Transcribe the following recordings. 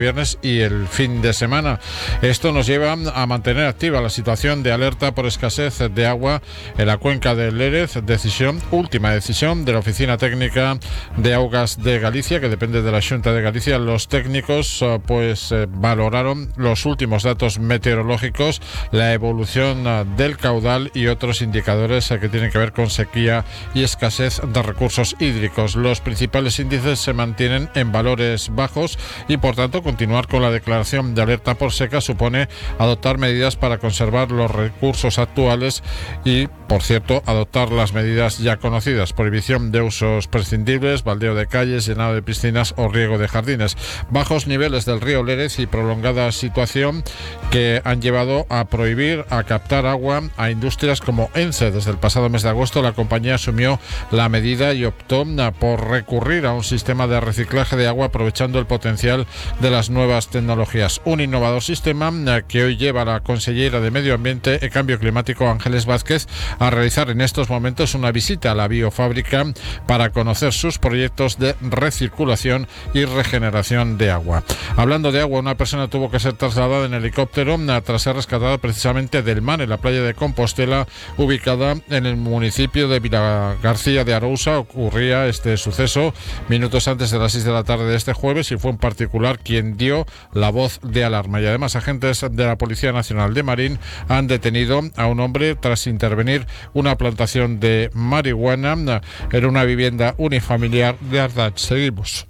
viernes y el fin de semana. Esto nos lleva a mantener activa la situación de alerta por escasez de agua en la cuenca del Lérez. Última decisión de la Oficina Técnica de Augas de Galicia, que depende de la Xunta de Galicia. Los técnicos valoraron los últimos datos meteorológicos, la evolución del caudal y otros indicadores que tienen que ver con sequía y escasez de recursos hídricos. Los principales índices se mantienen en valores bajos y, por tanto, continuar con la declaración de alerta por seca supone adoptar medidas para conservar los recursos actuales y, por cierto, adoptar las medidas ya conocidas: prohibición de usos prescindibles, baldeo de calles, llenado de piscinas o riego de jardines. Bajos niveles del río Lérez y prolongada situación que han llevado a prohibir a captar agua a industrias como ENCE. Desde el pasado mes de agosto la compañía asumió la medida y optó por recurrir a un sistema de reciclaje de agua aprovechando el potencial de las nuevas tecnologías. Un innovador sistema que hoy lleva a la consellera de Medio Ambiente y Cambio Climático, Ángeles Vázquez, a realizar en estos momentos una visita a la biofábrica para conocer sus proyectos de recirculación y regeneración de agua. Hablando de agua, una persona tuvo que ser trasladada en helicóptero tras ser rescatada precisamente del mar en la playa de Compostela, ubicada en el municipio de Vilagarcía de Arousa. Ocurría este suceso minutos antes de las 6 de la tarde de este jueves y fue un particular quien dio la voz de alarma. Y además, agentes de la Policía Nacional de Marín han detenido a un hombre tras intervenir una plantación de marihuana en una vivienda unifamiliar de Ardach. Seguimos.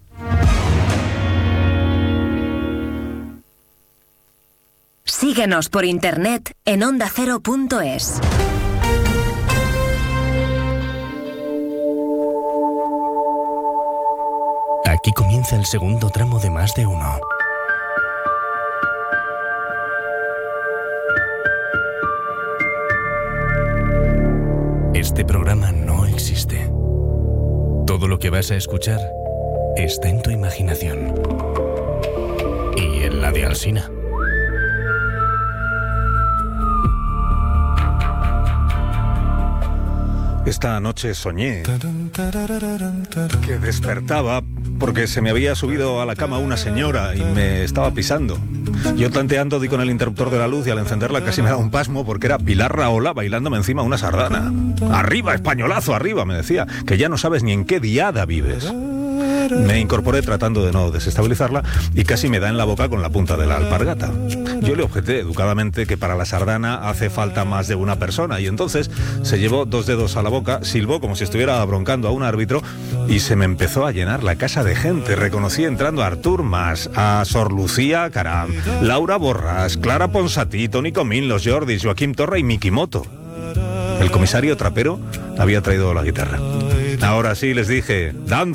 Síguenos por internet en ondacero.es. Aquí comienza el segundo tramo de Más de Uno. Este programa no existe. Todo lo que vas a escuchar está en tu imaginación y en la de Alsina. Esta noche soñé que despertaba porque se me había subido a la cama una señora y me estaba pisando. Yo tanteando di con el interruptor de la luz y al encenderla casi me da un pasmo porque era Pilar Rahola bailándome encima una sardana. ¡Arriba, españolazo, arriba!, me decía, que ya no sabes ni en qué diada vives. Me incorporé tratando de no desestabilizarla y casi me da en la boca con la punta de la alpargata. Yo le objeté educadamente que para la sardana hace falta más de una persona y entonces se llevó 2 dedos a la boca, silbó como si estuviera broncando a un árbitro y se me empezó a llenar la casa de gente. Reconocí entrando a Artur Mas, a Sor Lucía Caram, Laura Borràs, Clara Ponsatí, Toni Comín, Los Jordis, Joaquim Torra y Mikimoto. El comisario trapero había traído la guitarra. Ahora sí, les dije,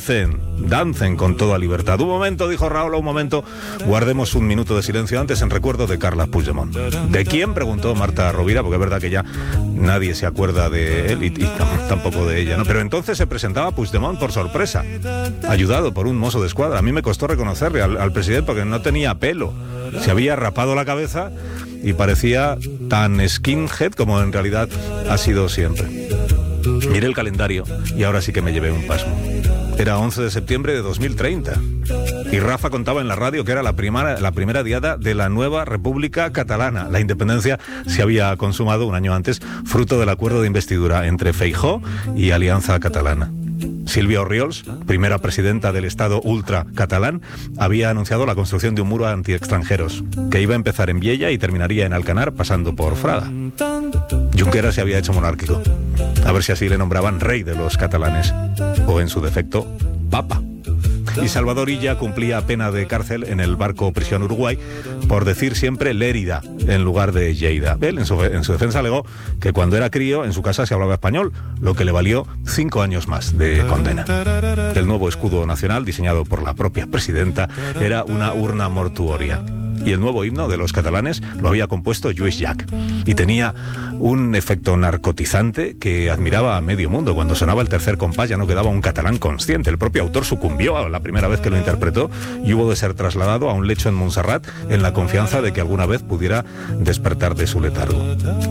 dancen con toda libertad. Un momento, dijo Rahola, un momento. Guardemos un minuto de silencio antes en recuerdo de Carles Puigdemont. ¿De quién?, preguntó Marta Rovira, porque es verdad que ya nadie se acuerda de él y tampoco de ella, ¿no? Pero entonces se presentaba Puigdemont por sorpresa, ayudado por un mozo de escuadra. A mí me costó reconocerle al presidente porque no tenía pelo. Se había rapado la cabeza y parecía tan skinhead como en realidad ha sido siempre. Miré el calendario y ahora sí que me llevé un pasmo. Era 11 de septiembre de 2030 y Rafa contaba en la radio que era la primera diada de la nueva República Catalana. La independencia se había consumado un año antes, fruto del acuerdo de investidura entre Feijóo y Alianza Catalana. Sílvia Orriols, primera presidenta del Estado ultra catalán, había anunciado la construcción de un muro anti-extranjeros, que iba a empezar en Viella y terminaría en Alcanar, pasando por Fraga. Junqueras se había hecho monárquico. A ver si así le nombraban rey de los catalanes, o en su defecto, papa. Y Salvador Illa cumplía pena de cárcel en el barco prisión Uruguay por decir siempre Lérida en lugar de Lleida. Él en su defensa alegó que cuando era crío en su casa se hablaba español, lo que le valió 5 años más de condena. El nuevo escudo nacional, diseñado por la propia presidenta, era una urna mortuoria. Y el nuevo himno de los catalanes lo había compuesto Lluís Llach. Y tenía un efecto narcotizante que admiraba a medio mundo. Cuando sonaba el tercer compás ya no quedaba un catalán consciente. El propio autor sucumbió la primera vez que lo interpretó y hubo de ser trasladado a un lecho en Montserrat en la confianza de que alguna vez pudiera despertar de su letargo.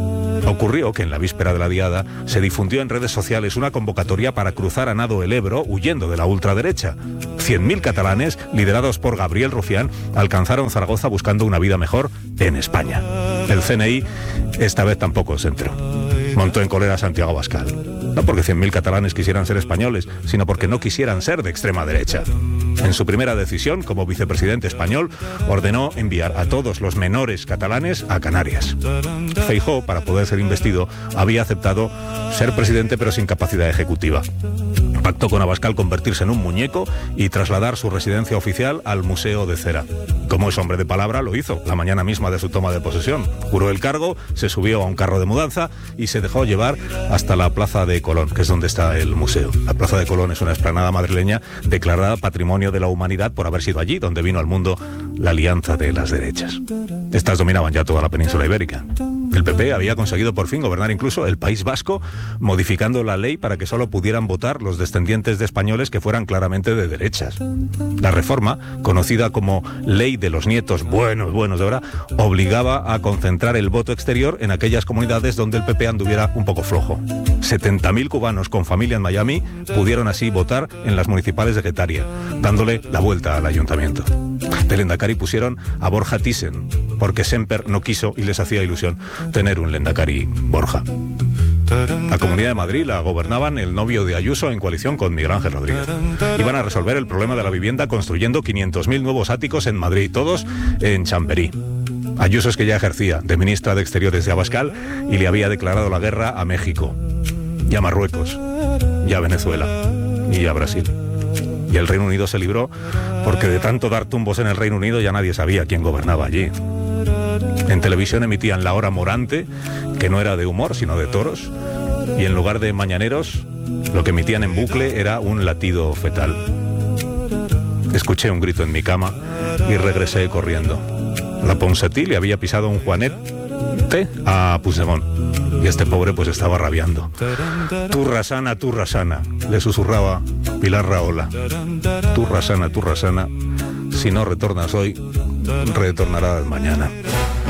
Ocurrió que en la víspera de la diada se difundió en redes sociales una convocatoria para cruzar a nado el Ebro huyendo de la ultraderecha. 100.000 catalanes, liderados por Gabriel Rufián, alcanzaron Zaragoza buscando una vida mejor en España. El CNI esta vez tampoco se enteró. Montó en cólera a Santiago Abascal. No porque 100.000 catalanes quisieran ser españoles, sino porque no quisieran ser de extrema derecha. En su primera decisión, como vicepresidente español, ordenó enviar a todos los menores catalanes a Canarias. Feijóo, para poder ser investido, había aceptado ser presidente pero sin capacidad ejecutiva. Pactó con Abascal convertirse en un muñeco y trasladar su residencia oficial al Museo de Cera. Como es hombre de palabra, lo hizo la mañana misma de su toma de posesión. Juró el cargo, se subió a un carro de mudanza y se dejó llevar hasta la Plaza de Colón, que es donde está el museo. La Plaza de Colón es una explanada madrileña declarada Patrimonio de la Humanidad por haber sido allí donde vino al mundo la alianza de las derechas. Estas dominaban ya toda la península ibérica. El PP había conseguido por fin gobernar incluso el País Vasco, modificando la ley para que solo pudieran votar los descendientes de españoles que fueran claramente de derechas. La reforma, conocida como Ley de los Nietos buenos de ahora, obligaba a concentrar el voto exterior en aquellas comunidades donde el PP anduviera un poco flojo. 70.000 cubanos con familia en Miami pudieron así votar en las municipales de Getaria, dándole la vuelta al ayuntamiento. De Lendakari pusieron a Borja Thyssen, porque Semper no quiso y les hacía ilusión tener un Lendakari Borja. La Comunidad de Madrid la gobernaban el novio de Ayuso en coalición con Miguel Ángel Rodríguez. Iban a resolver el problema de la vivienda construyendo 500.000 nuevos áticos en Madrid, todos en Chamberí. Ayuso es que ya ejercía de ministra de Exteriores de Abascal y le había declarado la guerra a México, y a Marruecos, y a Venezuela, y a Brasil. Y el Reino Unido se libró porque de tanto dar tumbos en el Reino Unido ya nadie sabía quién gobernaba allí. En televisión emitían La Hora Morante, que no era de humor sino de toros, y en lugar de mañaneros lo que emitían en bucle era un latido fetal. Escuché un grito en mi cama y regresé corriendo. La Ponsatí le había pisado un juanete a Puigdemont y este pobre pues estaba rabiando. Turra sana, le susurraba Pilar Rahola. Turra sana, si no retornas hoy, retornarás mañana.